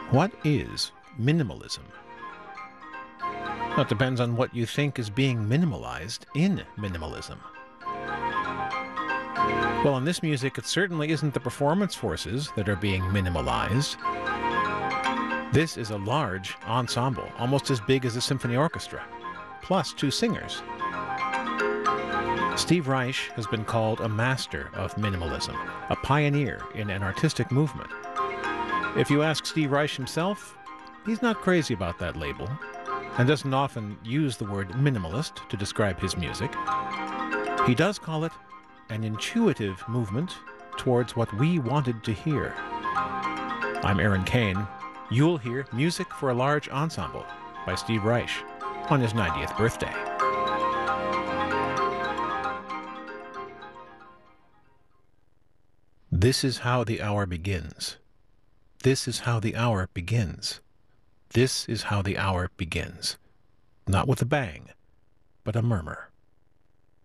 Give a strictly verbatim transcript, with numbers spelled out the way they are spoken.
What is minimalism? Well, it depends on what you think is being minimalized in minimalism. Well, in this music, it certainly isn't the performance forces that are being minimalized. This is a large ensemble, almost as big as a symphony orchestra, plus two singers. Steve Reich has been called a master of minimalism, a pioneer in an artistic movement. If you ask Steve Reich himself, he's not crazy about that label, and doesn't often use the word minimalist to describe his music. He does call it an intuitive movement towards what we wanted to hear. I'm Aaron Kane. You'll hear Music for a Large Ensemble by Steve Reich on his ninetieth birthday. This is how the hour begins. This is how the hour begins. This is how the hour begins. Not with a bang, but a murmur.